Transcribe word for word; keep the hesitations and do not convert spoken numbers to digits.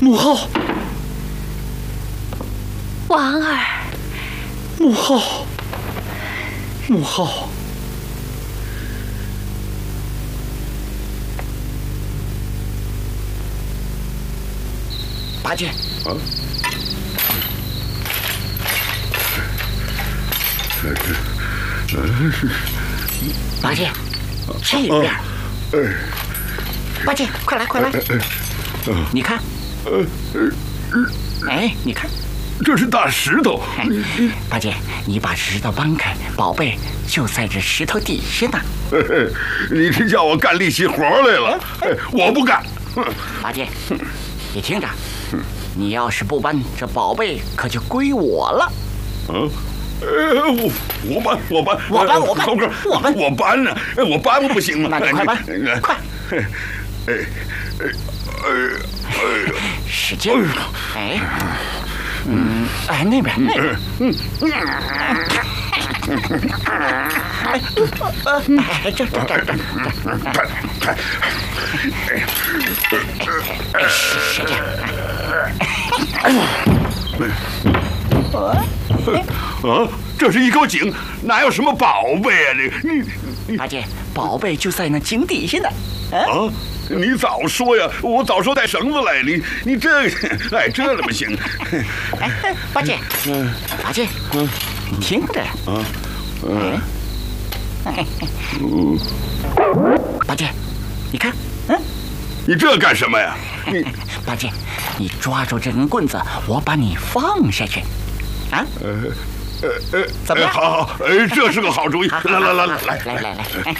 母后， 王儿， 母后，母后。 八戒， 啊， 八戒，这边。八戒，快来，快来！你看，哎，你看， 这是大石头。 哎，八戒，你把石头搬开，宝贝就在这石头底下呢。 你是叫我干力气活来了？我不干。 八戒，你听着，你要是不搬，这宝贝可就归我了。 嗯。呃，我我搬我搬我搬我搬猴哥， 我搬我搬呢，我搬不行吗？ 那你快搬，快！ 哎哎哎哎！ 使劲！哎，嗯，哎那边那边，嗯嗯，哎这这这这，哎使劲！ 啊，这是一口井，哪有什么宝贝啊？这个你你八戒，宝贝就在那井底下呢。 啊，你早说呀！我早说带绳子来。你你这哎这怎么行？ 哎，八戒，嗯，八戒，嗯，你听着啊，嗯，嗯，八戒，你看，嗯， 你这干什么呀？你八戒，你抓住这根棍子，我把你放下去。啊，呃呃呃，怎么样？ 好好，哎，这是个好主意。来来来来来来来来，